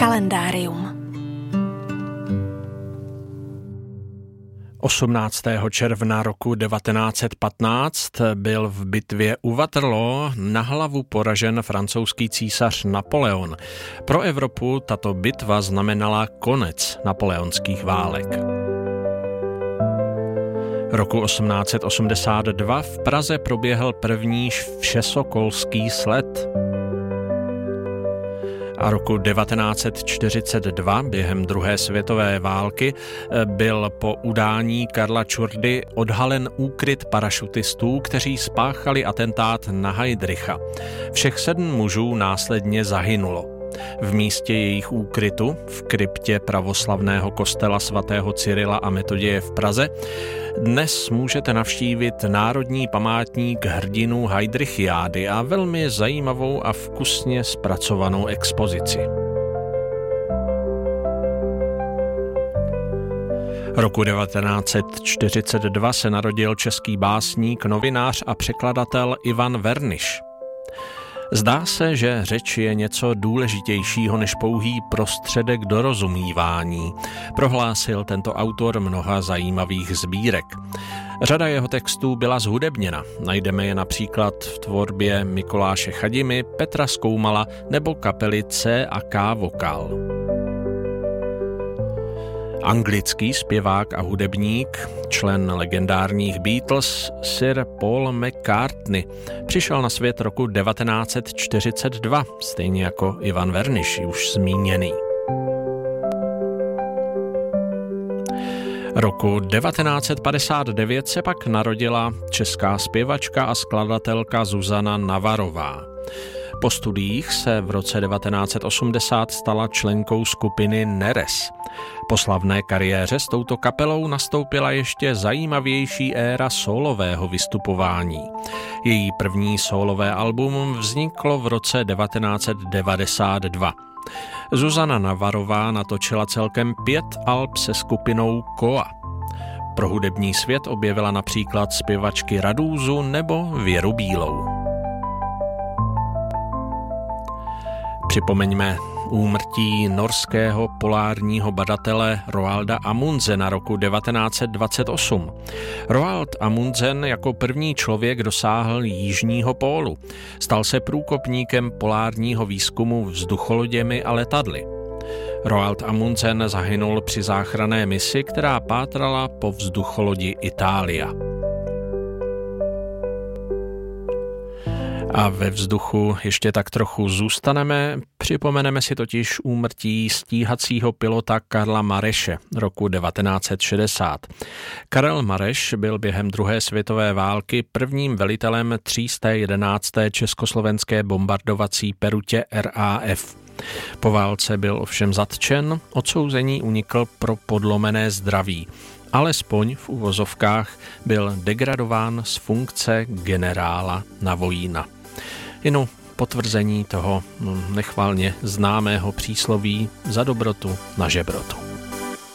Kalendárium. 18. června roku 1915 byl v bitvě u Waterloo na hlavu poražen francouzský císař Napoleon. Pro Evropu tato bitva znamenala konec napoleonských válek. Roku 1882 v Praze proběhl první všesokolský slet. A roku 1942 během druhé světové války byl po udání Karla Čurdy odhalen úkryt parašutistů, kteří spáchali atentát na Heydricha. Všech 7 mužů následně zahynulo. V místě jejich úkrytu, v kryptě pravoslavného kostela svatého Cyrila a Metoděje v Praze, dnes můžete navštívit Národní památník hrdinů Heydrichiády a velmi zajímavou a vkusně zpracovanou expozici. Roku 1942 se narodil český básník, novinář a překladatel Ivan Verniš. Zdá se, že řeč je něco důležitějšího než pouhý prostředek dorozumívání, prohlásil tento autor mnoha zajímavých sbírek. Řada jeho textů byla zhudebněna. Najdeme je například v tvorbě Mikuláše Chadimy, Petra Skoumala nebo kapely C&K Vokal. Anglický zpěvák a hudebník, člen legendárních Beatles, Sir Paul McCartney, přišel na svět roku 1942, stejně jako Ivan Verniš, už zmíněný. Roku 1959 se pak narodila česká zpěvačka a skladatelka Zuzana Navarová. Po studiích se v roce 1980 stala členkou skupiny Neres. Po slavné kariéře s touto kapelou nastoupila ještě zajímavější éra sólového vystupování. Její první sólové album vzniklo v roce 1992. Zuzana Navarová natočila celkem 5 alb se skupinou Koa. Pro hudební svět objevila například zpěvačky Radúzu nebo Věru Bílou. Připomeňme úmrtí norského polárního badatele Roalda Amundsena roku 1928. Roald Amundsen jako první člověk dosáhl jižního pólu. Stal se průkopníkem polárního výzkumu vzducholoděmi a letadly. Roald Amundsen zahynul při záchranné misi, která pátrala po vzducholodi Italia. A ve vzduchu ještě tak trochu zůstaneme, připomeneme si totiž úmrtí stíhacího pilota Karla Mareše roku 1960. Karel Mareš byl během druhé světové války prvním velitelem 311. československé bombardovací perutě RAF. Po válce byl ovšem zatčen, odsouzení unikl pro podlomené zdraví. Alespoň v uvozovkách byl degradován z funkce generála na vojína. Jen potvrzení toho nechvalně známého přísloví za dobrotu na žebrotu.